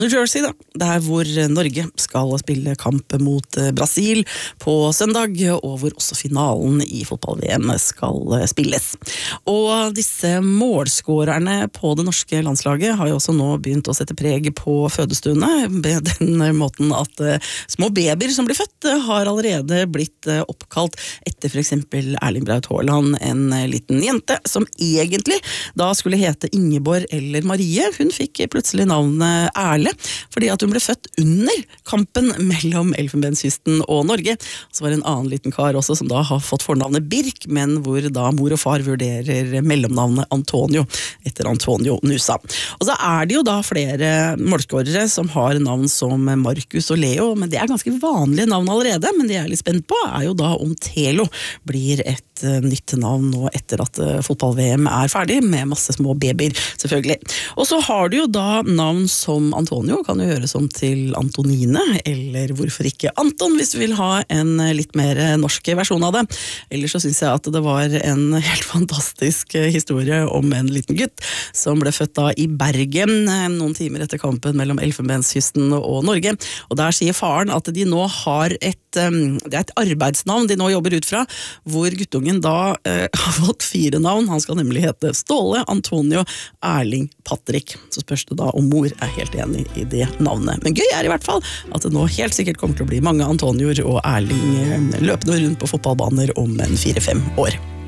New Jersey da, der hvor Norge skal spille kamp mot Brasil på søndag, og hvor også finalen i fotball-VM skal spilles. Og disse målskårerne på det norske landslaget har jo også nå begynt å sette preg på fødestuene, med den måten at små babyer som blir født har allerede blitt oppkalt etter for eksempel Erling Braut Haaland, en liten jente som egentlig da skulle hete Ingeborg eller Marie. Hun fikk plutselig navnet Erle, fordi at hun ble født under kampen mellom Elfenbenskysten og Norge. Så var det en annen liten kar også som da har fått fornavnet Birk, men hvor da mor og far vurderer mellomnavnet Antonio, etter Antonio Nusa. Og så er det jo da flere målskårere som har navn som Markus og Leo, men det er ganske vanlige navn allerede, men det jeg er litt spent på er jo da om Telo blir et nytt navn nå etter at fotball-VM er ferdig, med masse små babyer, selvfølgelig. Og så har du jo da navn som Antonio, kan jo gjøres om til Antonine, eller hvorfor ikke Anton, hvis du vil ha en litt mer norsk versjon av det. Ellers så synes jeg at det var en helt fantastisk historie om en liten gutt som ble født da i Bergen noen timer etter kampen mellom Elfenbenskysten og Norge. Og der sier faren at de nå har det er et arbeidsnavn de nå jobber ut fra, hvor guttungen da har fått 4 navn. Han skal nemlig hete Ståle, Antonio, Erling, Patrick. Så spørs det da om mor er helt enig i det navnet. Men gøy er i hvert fall at det nå helt sikkert kommer til å bli mange Antonioer og Erling løpende rundt på fotballbaner om en 4-5 år.